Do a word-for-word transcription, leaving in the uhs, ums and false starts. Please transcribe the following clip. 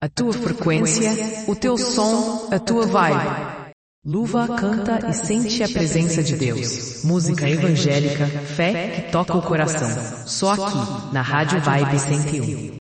A tua frequência, o teu som, a tua vibe. Luva canta e sente a presença de Deus. Música evangélica, fé que toca o coração. Só aqui, na Rádio Vibe cento e um.